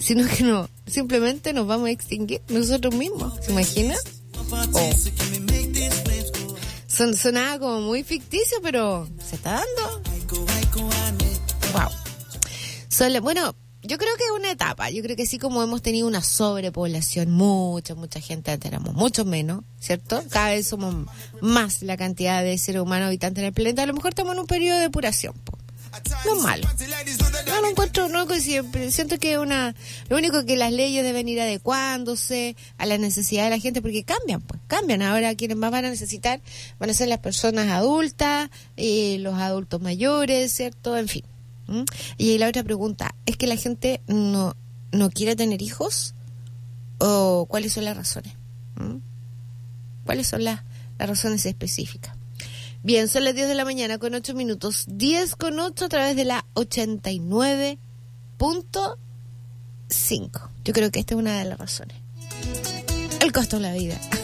sino que no, simplemente nos vamos a extinguir nosotros mismos. ¿Se imagina? Sonaba como muy ficticio, pero se está dando. Wow. Bueno, yo creo que es una etapa. Yo creo que así como hemos tenido una sobrepoblación, mucha gente, antes éramos mucho menos, ¿cierto? Cada vez somos más la cantidad de seres humanos habitantes en el planeta. A lo mejor estamos en un periodo de depuración, no es malo. No lo encuentro, no, siempre siento que lo único que las leyes deben ir adecuándose a las necesidades de la gente, porque cambian. Ahora quienes más van a necesitar van a ser las personas adultas, los adultos mayores, ¿cierto? En fin. Y la otra pregunta, ¿es que la gente no quiere tener hijos? ¿O cuáles son las razones? ¿Cuáles son las razones específicas? Bien, son las 10 de la mañana con 8 minutos. 10 con 8 a través de la 89.5. Yo creo que esta es una de las razones. El costo de la vida.